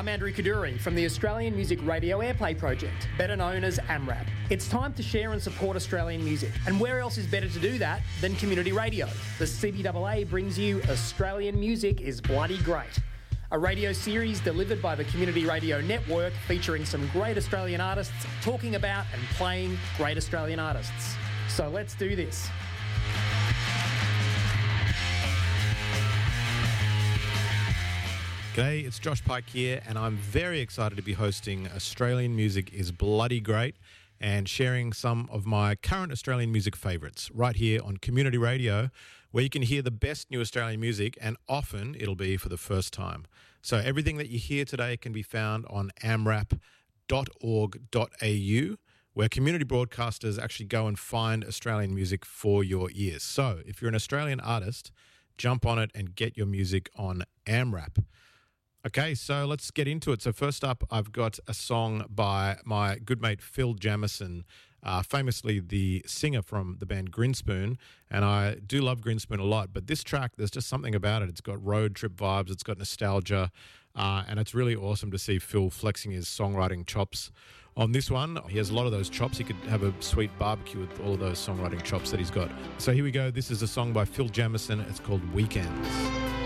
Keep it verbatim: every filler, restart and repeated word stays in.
I'm Andrew Kaduri from the Australian Music Radio Airplay Project, better known as AMRAP. It's time to share and support Australian music, and where else is better to do that than community radio? The C B A A brings you Australian Music is Bloody Great, a radio series delivered by the Community Radio Network featuring some great Australian artists talking about and playing great Australian artists. So let's do this. G'day, it's Josh Pike here, and I'm very excited to be hosting Australian Music is Bloody Great and sharing some of my current Australian music favourites right here on Community Radio, where you can hear the best new Australian music, and often it'll be for the first time. So everything that you hear today can be found on amrap dot org dot a u, where community broadcasters actually go and find Australian music for your ears. So if you're an Australian artist, jump on it and get your music on AMRAP. Okay, so let's get into it. So first up, I've got a song by my good mate Phil Jamieson, uh, famously the singer from the band Grinspoon, and I do love Grinspoon a lot, but this track, there's just something about it. It's got road trip vibes, it's got nostalgia, uh, and it's really awesome to see Phil flexing his songwriting chops on this one. He has a lot of those chops. He could have a sweet barbecue with all of those songwriting chops that he's got. So here we go. This is a song by Phil Jamieson. It's called Weekends.